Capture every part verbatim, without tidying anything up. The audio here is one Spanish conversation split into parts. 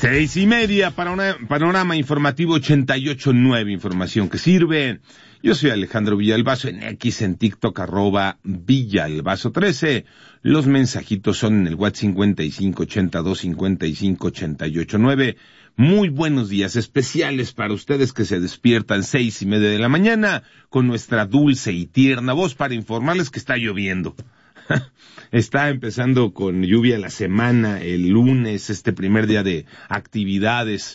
Seis y media para una panorama informativo ochenta y ocho nueve, información que sirve. Yo soy Alejandro Villalbazo, en X, en TikTok, arroba Villalbazo trece. Los mensajitos son en el WhatsApp cincuenta y cinco ochenta y dos cincuenta y cinco ochenta y ocho nueve. Muy buenos días especiales para ustedes que se despiertan seis y media de la mañana con nuestra dulce y tierna voz para informarles que está lloviendo. Está empezando con lluvia la semana, el lunes, este primer día de actividades.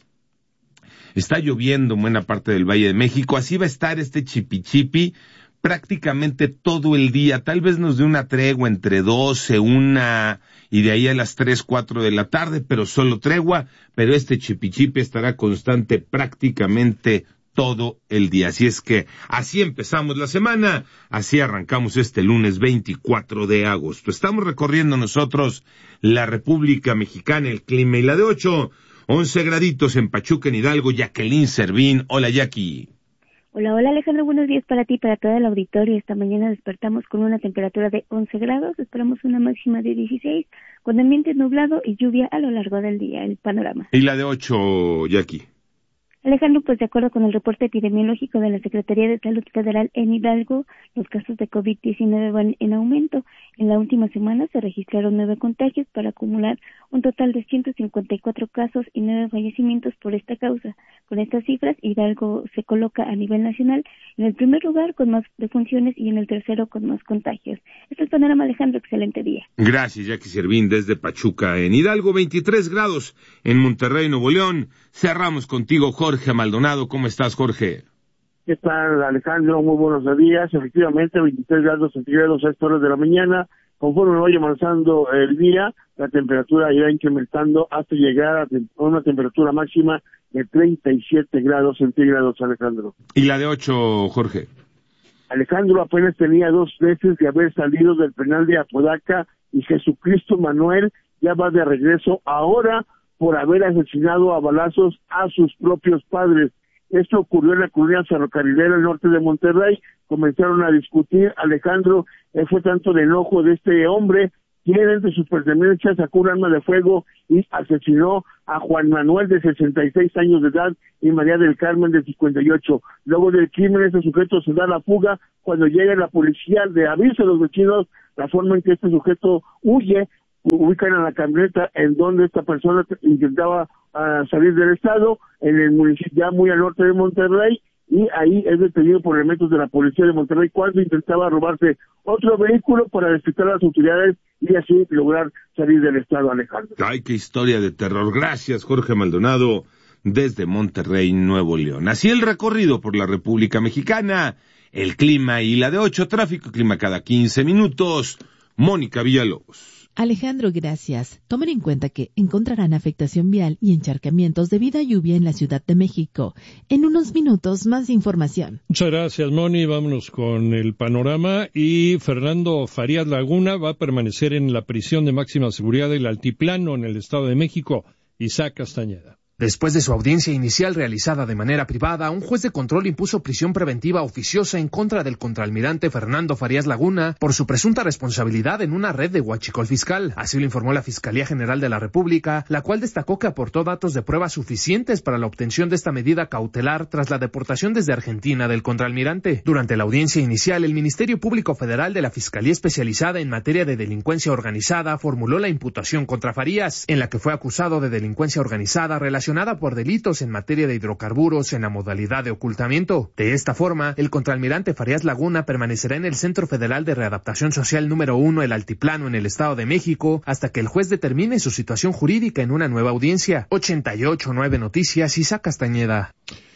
Está lloviendo en buena parte del Valle de México, así va a estar este chipichipi prácticamente todo el día. Tal vez nos dé una tregua entre doce, una y de ahí a las tres, cuatro de la tarde, pero solo tregua, pero este chipichipi estará constante prácticamente todo el día. Así es que así empezamos la semana, así arrancamos este lunes veinticuatro de agosto. Estamos recorriendo nosotros la República Mexicana, el clima y la de ocho, once graditos en Pachuca, en Hidalgo. Jacqueline Servín, hola Jackie. Hola, hola Alejandro, buenos días para ti y para todo el auditorio. Esta mañana despertamos con una temperatura de once grados, esperamos una máxima de dieciséis, con ambiente nublado y lluvia a lo largo del día. El panorama. Y la de ocho, Jackie. Alejandro, pues de acuerdo con el reporte epidemiológico de la Secretaría de Salud Federal en Hidalgo, los casos de COVID diecinueve van en aumento. En la última semana se registraron nueve contagios para acumular un total de ciento cincuenta y cuatro casos y nueve fallecimientos por esta causa. Con estas cifras, Hidalgo se coloca a nivel nacional en el primer lugar con más defunciones y en el tercero con más contagios. Este es el panorama, Alejandro, excelente día. Gracias, Jackie Servín, desde Pachuca. En Hidalgo, veintitrés grados. En Monterrey, Nuevo León. Cerramos contigo, Jorge Maldonado. ¿Cómo estás, Jorge? ¿Qué tal, Alejandro? Muy buenos días. Efectivamente, veintitrés grados centígrados a estas horas de la mañana. Conforme vaya avanzando el día, la temperatura irá incrementando hasta llegar a una temperatura máxima de treinta y siete grados centígrados, Alejandro. ¿Y la de ocho, Jorge? Alejandro apenas tenía dos meses de haber salido del penal de Apodaca y Jesucristo Manuel ya va de regreso ahora por haber asesinado a balazos a sus propios padres. Esto ocurrió en la colonia ferrocarrilera al norte de Monterrey. Comenzaron a discutir, Alejandro, eh, fue tanto el enojo de este hombre, quien entre sus pertenencias sacó un arma de fuego y asesinó a Juan Manuel de sesenta y seis años de edad y María del Carmen de cincuenta y ocho. Luego del crimen, este sujeto se da la fuga. Cuando llega la policía, le avisa a los vecinos la forma en que este sujeto huye. Ubican a la camioneta en donde esta persona intentaba uh, salir del estado, en el municipio ya muy al norte de Monterrey, y ahí es detenido por elementos de la policía de Monterrey cuando intentaba robarse otro vehículo para despistar a las autoridades y así lograr salir del estado, Alejandro. Ay, qué historia de terror. Gracias, Jorge Maldonado, desde Monterrey, Nuevo León. Así el recorrido por la República Mexicana, el clima y la de ocho, tráfico y clima cada quince minutos. Mónica Villalobos. Alejandro, gracias. Tomen en cuenta que encontrarán afectación vial y encharcamientos debido a lluvia en la Ciudad de México. En unos minutos, más información. Muchas gracias, Moni. Vámonos con el panorama. Y Fernando Farías Laguna va a permanecer en la prisión de máxima seguridad del Altiplano en el Estado de México. Isaac Castañeda. Después de su audiencia inicial realizada de manera privada, un juez de control impuso prisión preventiva oficiosa en contra del contraalmirante Fernando Farías Laguna por su presunta responsabilidad en una red de huachicol fiscal. Así lo informó la Fiscalía General de la República, la cual destacó que aportó datos de prueba suficientes para la obtención de esta medida cautelar tras la deportación desde Argentina del contraalmirante. Durante la audiencia inicial, el Ministerio Público Federal de la Fiscalía Especializada en Materia de Delincuencia Organizada formuló la imputación contra Farías, en la que fue acusado de delincuencia organizada relacionada por delitos en materia de hidrocarburos en la modalidad de ocultamiento. De esta forma, el contraalmirante Farías Laguna permanecerá en el Centro Federal de Readaptación Social número uno, el Altiplano, en el Estado de México, hasta que el juez determine su situación jurídica en una nueva audiencia. ochenta y ocho nueve Noticias, Isaac Castañeda.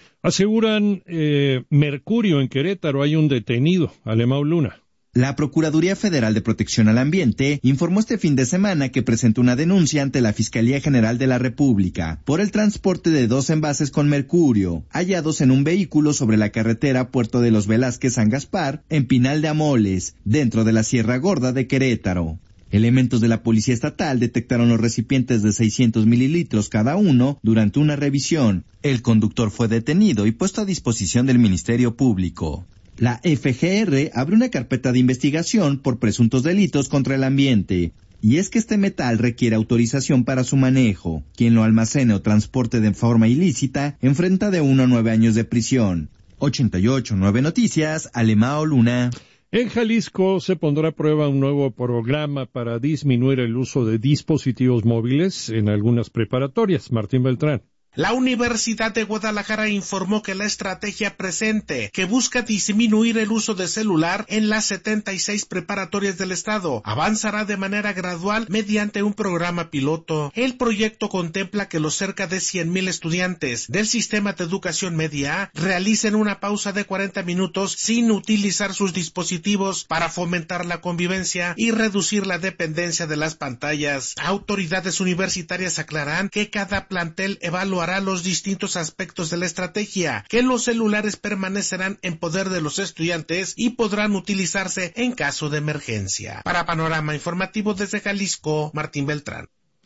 Aseguran eh, Mercurio en Querétaro hay un detenido, Alemão Luna. La Procuraduría Federal de Protección al Ambiente informó este fin de semana que presentó una denuncia ante la Fiscalía General de la República por el transporte de dos envases con mercurio hallados en un vehículo sobre la carretera Puerto de los Velázquez-San Gaspar en Pinal de Amoles, dentro de la Sierra Gorda de Querétaro. Elementos de la Policía Estatal detectaron los recipientes de seiscientos mililitros cada uno durante una revisión. El conductor fue detenido y puesto a disposición del Ministerio Público. La F G R abre una carpeta de investigación por presuntos delitos contra el ambiente. Y es que este metal requiere autorización para su manejo. Quien lo almacene o transporte de forma ilícita enfrenta de uno a nueve años de prisión. ochenta y ocho punto nueve Noticias, Alemao Luna. En Jalisco se pondrá a prueba un nuevo programa para disminuir el uso de dispositivos móviles en algunas preparatorias. Martín Beltrán. La Universidad de Guadalajara informó que la estrategia presente, que busca disminuir el uso de celular en las setenta y seis preparatorias del estado, avanzará de manera gradual mediante un programa piloto. El proyecto contempla que los cerca de cien mil estudiantes del sistema de educación media realicen una pausa de cuarenta minutos sin utilizar sus dispositivos para fomentar la convivencia y reducir la dependencia de las pantallas. Autoridades universitarias aclaran que cada plantel evalúa hará los distintos aspectos de la estrategia, que los celulares permanecerán en poder de los estudiantes y podrán utilizarse en caso de emergencia. Para Panorama Informativo desde Jalisco, Martín Beltrán.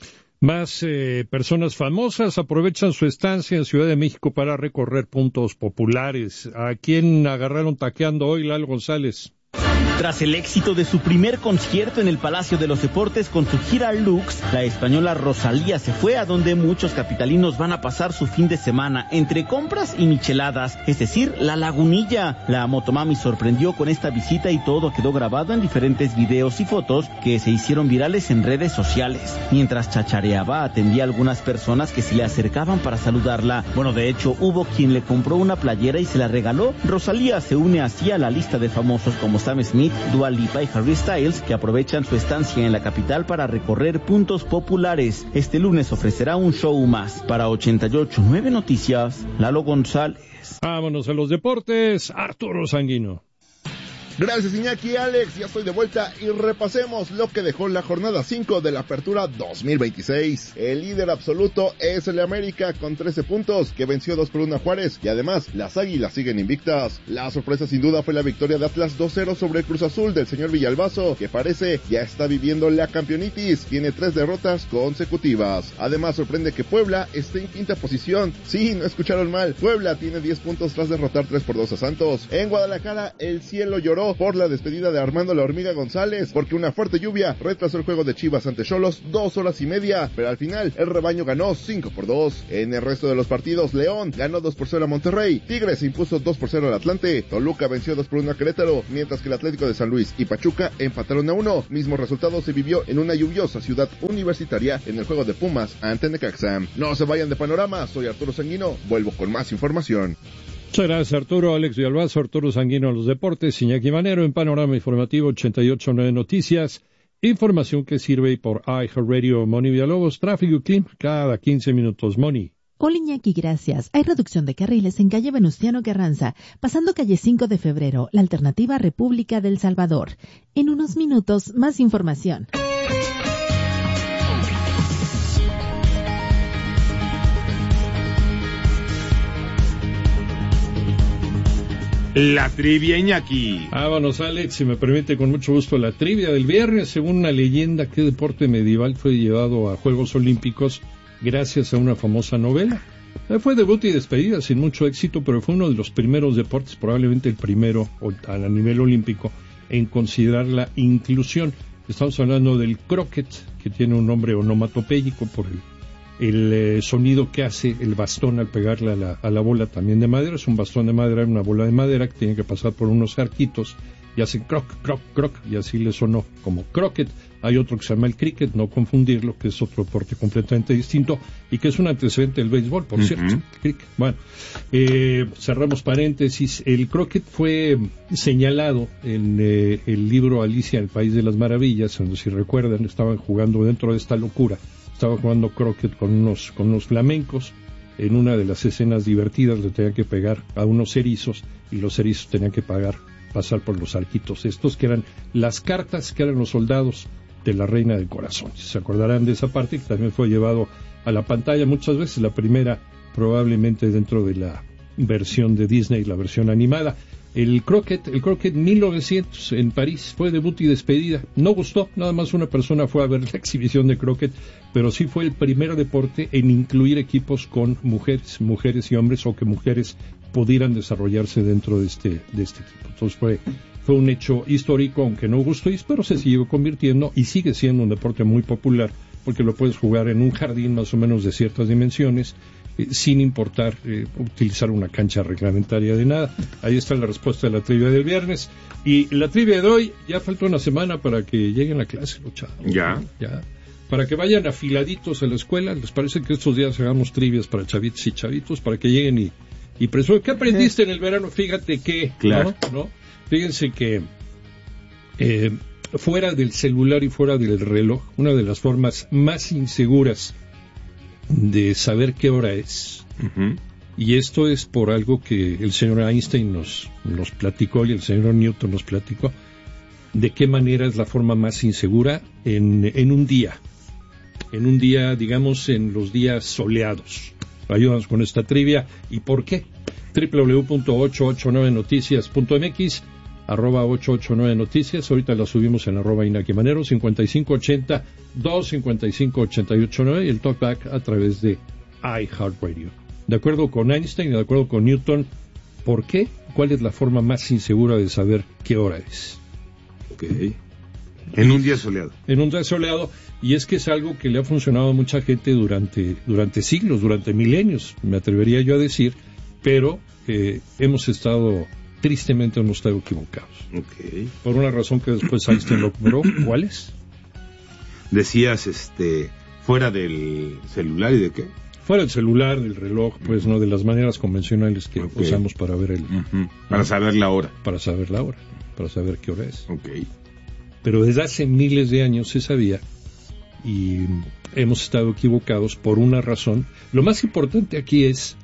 Más eh, personas famosas aprovechan su estancia en Ciudad de México para recorrer puntos populares. ¿A quién agarraron taqueando hoy, Lalo González? Tras el éxito de su primer concierto en el Palacio de los Deportes con su gira Lux, la española Rosalía se fue a donde muchos capitalinos van a pasar su fin de semana, entre compras y micheladas, es decir, la Lagunilla. La motomami sorprendió con esta visita y todo quedó grabado en diferentes videos y fotos que se hicieron virales en redes sociales. Mientras chachareaba, atendía a algunas personas que se le acercaban para saludarla. Bueno, de hecho, hubo quien le compró una playera y se la regaló. Rosalía se une así a la lista de famosos como Sam Smith, Dua Lipa y Harry Styles, que aprovechan su estancia en la capital para recorrer puntos populares. Este lunes ofrecerá un show más. Para ochenta y ocho punto nueve Noticias, Lalo González. Vámonos a los deportes, Arturo Sanguino. Gracias, Iñaki. Alex, ya estoy de vuelta y repasemos lo que dejó la jornada cinco de la Apertura dos mil veintiséis. El líder absoluto es el América con trece puntos, que venció dos por uno a Juárez, y además las Águilas siguen invictas. La sorpresa sin duda fue la victoria de Atlas dos cero sobre el Cruz Azul del señor Villalbazo, que parece ya está viviendo la campeonitis, tiene tres derrotas consecutivas. Además sorprende que Puebla esté en quinta posición. Sí, no escucharon mal, Puebla tiene diez puntos tras derrotar tres por dos a Santos. En Guadalajara el cielo lloró por la despedida de Armando La Hormiga González, porque una fuerte lluvia retrasó el juego de Chivas ante Xolos dos horas y media, pero al final el rebaño ganó cinco por dos. En el resto de los partidos, León ganó dos por cero a Monterrey, Tigres impuso dos por cero al Atlante, Toluca venció dos por uno a Querétaro, mientras que el Atlético de San Luis y Pachuca empataron a uno. Mismo resultado se vivió en una lluviosa Ciudad Universitaria en el juego de Pumas ante Necaxa. No se vayan de Panorama, soy Arturo Sanguino, vuelvo con más información. Muchas gracias, Arturo. Alex Villalbazo, Arturo Sanguino a los deportes, Iñaki Manero en Panorama Informativo ochenta y ocho punto nueve Noticias. Información que sirve por iHeartRadio. Moni Villalobos, tráfico y clima cada quince minutos. Moni. Hola, Iñaki, gracias. Hay reducción de carriles en calle Venustiano Carranza, pasando calle cinco de febrero, la alternativa República del Salvador. En unos minutos, más información. La trivia, Iñaki. Vámonos, Alex, si me permite, con mucho gusto, la trivia del viernes. Según una leyenda, ¿qué deporte medieval fue llevado a Juegos Olímpicos gracias a una famosa novela? Fue debut y despedida sin mucho éxito, pero fue uno de los primeros deportes, probablemente el primero a nivel olímpico, en considerar la inclusión. Estamos hablando del croquet, que tiene un nombre onomatopéyico por el el eh, sonido que hace el bastón al pegarle a la, a la bola también de madera. Es un bastón de madera, una bola de madera que tiene que pasar por unos arquitos y hace croc, croc, croc, y así le sonó como croquet. Hay otro que se llama el cricket, no confundirlo, que es otro deporte completamente distinto y que es un antecedente del béisbol, por uh-huh. cierto. Cricket. Bueno, eh, cerramos paréntesis. El croquet fue señalado en eh, el libro Alicia en el País de las Maravillas, donde, si recuerdan, estaban jugando dentro de esta locura. Estaba jugando croquet con unos, con unos flamencos. En una de las escenas divertidas le tenían que pegar a unos erizos y los erizos tenían que pagar, pasar por los arquitos estos, que eran las cartas que eran los soldados de la Reina del Corazón. Se acordarán de esa parte, que también fue llevado a la pantalla muchas veces, la primera probablemente dentro de la versión de Disney, la versión animada. El croquet, el croquet mil novecientos en París, fue debut y despedida. No gustó, nada más una persona fue a ver la exhibición de croquet, pero sí fue el primer deporte en incluir equipos con mujeres, mujeres y hombres, o que mujeres pudieran desarrollarse dentro de este, de este equipo. Entonces fue, fue un hecho histórico, aunque no gustó, pero se siguió convirtiendo y sigue siendo un deporte muy popular, porque lo puedes jugar en un jardín más o menos de ciertas dimensiones, eh, sin importar eh, utilizar una cancha reglamentaria de nada. Ahí está la respuesta de la trivia del viernes. Y la trivia de hoy, ya falta una semana para que lleguen a clase, los chavos. Ya. Ya. Para que vayan afiladitos a la escuela. ¿Les parece que estos días hagamos trivias para chavitos y chavitos? Para que lleguen y, y presumen. ¿Qué aprendiste en el verano? Fíjate que... Claro. ¿no? ¿no? Fíjense que eh, fuera del celular y fuera del reloj, una de las formas más inseguras de saber qué hora es, Uh-huh. y esto es por algo que el señor Einstein nos, nos platicó y el señor Newton nos platicó, de qué manera es la forma más insegura en, en un día, en un día, digamos, en los días soleados. Ayúdanos con esta trivia. ¿Y por qué? doble u doble u doble u punto ochocientos ochenta y nueve noticias punto m x, arroba ochocientos ochenta y nueve noticias, ahorita la subimos en arroba Inaki Manero, cincuenta y cinco ochenta, dos cincuenta y cinco ochenta y ocho nueve, y el talkback a través de iHeartRadio. De acuerdo con Einstein y de acuerdo con Newton, ¿por qué? ¿Cuál es la forma más insegura de saber qué hora es? Ok. En un día soleado. En un día soleado, y es que es algo que le ha funcionado a mucha gente durante, durante siglos, durante milenios, me atrevería yo a decir, pero eh, hemos estado, tristemente hemos estado equivocados. Ok. Por una razón que después Einstein lo compró. ¿Cuál es? Decías, este, fuera del celular y de qué? Fuera del celular, del reloj, pues, ¿no? De las maneras convencionales que Okay. usamos para ver el... Uh-huh. Para saber la hora. Para saber la hora, para saber qué hora es. Ok. Pero desde hace miles de años se sabía, y hemos estado equivocados por una razón. Lo más importante aquí es,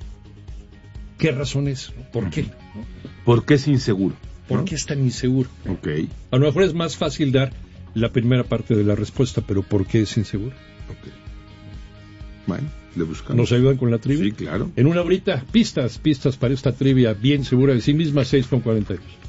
¿qué razón es? ¿Por qué? ¿No? ¿Por qué es inseguro? ¿Por ¿no? qué es tan inseguro? Ok. A lo mejor es más fácil dar la primera parte de la respuesta, pero ¿por qué es inseguro? Ok. Bueno, le buscamos. ¿Nos ayudan con la trivia? Sí, claro. En una horita, pistas, pistas para esta trivia bien segura de sí misma, seis con cuarenta y dos.